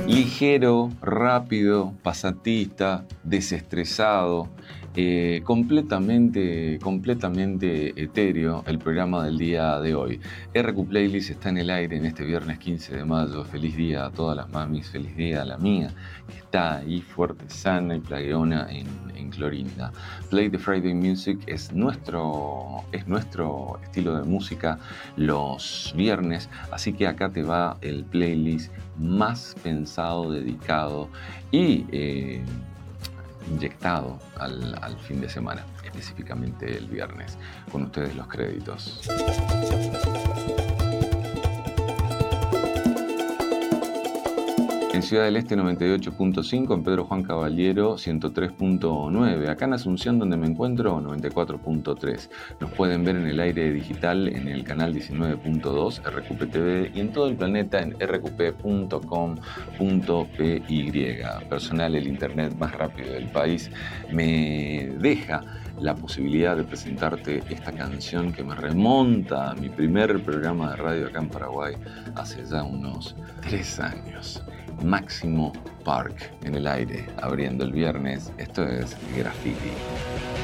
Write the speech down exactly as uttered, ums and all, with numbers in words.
Ligero, rápido, pasatista, desestresado, eh, completamente, completamente etéreo el programa del día de hoy. R Q Playlist está en el aire en este viernes quince de mayo. Feliz día a todas las mamis, feliz día a la mía, que está ahí fuerte, sana y plagueona en, en Clorinda. Play the Friday Music es nuestro, es nuestro estilo de música los viernes, así que acá te va el playlist más pensado, dedicado y eh, inyectado al, al fin de semana, específicamente el viernes. Con ustedes los créditos. En Ciudad del Este noventa y ocho punto cinco, en Pedro Juan Caballero ciento tres punto nueve, acá en Asunción donde me encuentro noventa y cuatro punto tres. Nos pueden ver en el aire digital en el canal diecinueve punto dos R Q P T V y en todo el planeta en r q p punto com punto p y. Personal, el internet más rápido del país me deja la posibilidad de presentarte esta canción que me remonta a mi primer programa de radio acá en Paraguay hace ya unos tres años. Máximo Park en el aire, abriendo el viernes. Esto es Graffiti.